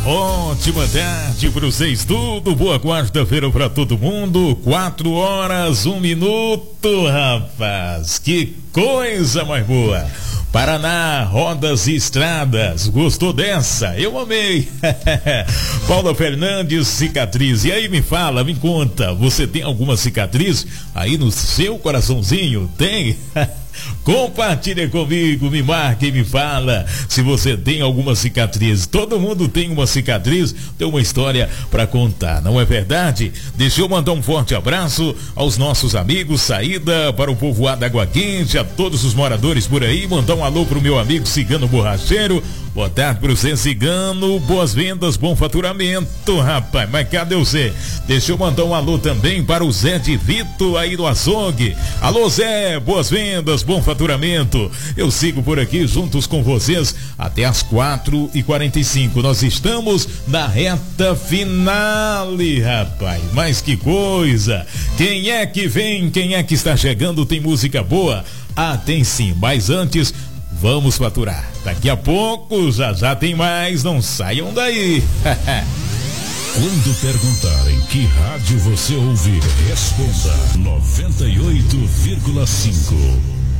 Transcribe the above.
Ótima tarde para vocês, tudo boa quarta-feira para todo mundo, 4h01, rapaz, que coisa mais boa. Paraná, rodas e estradas, gostou dessa? Eu amei. Paula Fernandes, cicatriz. E aí me fala, me conta, você tem alguma cicatriz aí no seu coraçãozinho? Tem? Compartilha comigo, me marque e me fala se você tem alguma cicatriz. Todo mundo tem uma cicatriz, tem uma história para contar, não é verdade? Deixa eu mandar um forte abraço aos nossos amigos, saída para o povoado Água Quente, a todos os moradores por aí, mandar um alô pro meu amigo Cigano Borracheiro. Boa tarde pro Zé Cigano, boas vendas, bom faturamento, rapaz, mas cadê o Zé? Deixa eu mandar um alô também para o Zé de Vito aí do açougue. Alô Zé, boas vendas, bom faturamento. Eu sigo por aqui juntos com vocês até as 4h45. Nós estamos na reta final, rapaz, mas que coisa. Quem é que vem, quem é que está chegando? Tem música boa? Ah, tem sim, mas antes vamos faturar. Daqui a pouco, já tem mais, não saiam daí. Quando perguntarem que rádio você ouve, responda 98,5.